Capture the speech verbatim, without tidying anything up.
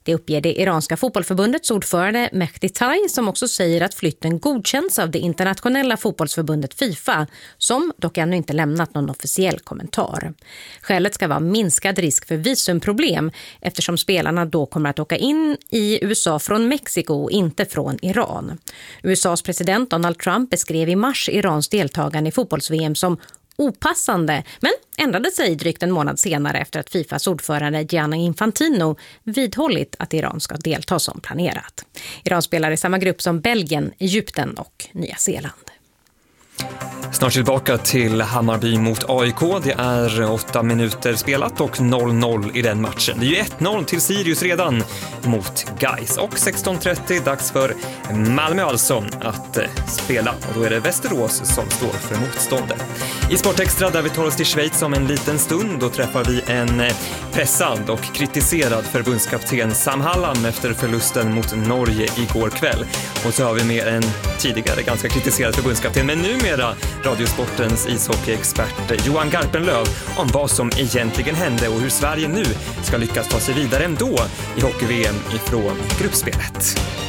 Det uppger det iranska fotbollförbundets ordförande Mehdi Tai, som också säger att flytten godkänns av det internationella fotbollsförbundet FIFA, som dock ännu inte lämnat någon officiell kommentar. Skälet ska vara minskad risk för visumproblem eftersom spelarna då kommer att åka in i U S A från Mexiko och inte från Iran. U S A:s president Donald Trump beskrev i mars Irans deltagande i fotbolls-V M som opassande, men ändrade sig drygt en månad senare efter att FIFAs ordförande Gianni Infantino vidhållit att Iran ska delta som planerat. Iran spelar i samma grupp som Belgien, Egypten och Nya Zeeland. Snart tillbaka till Hammarby mot A I K. Det är åtta minuter spelat och noll noll i den matchen. Det är ju ett noll till Sirius redan mot Gais. Och sexton trettio dags för Malmö alltså att spela. Och då är det Västerås som står för motståndet. I Sportextra där vi tar oss till Schweiz om en liten stund. Då träffar vi en pressad och kritiserad förbundskapten Sam Hallam efter förlusten mot Norge igår kväll. Och så har vi med en tidigare ganska kritiserad förbundskapten, men numera Radiosportens ishockeyexpert Johan Garpenlöv om vad som egentligen hände och hur Sverige nu ska lyckas ta sig vidare ändå i hockey-V M ifrån gruppspelet.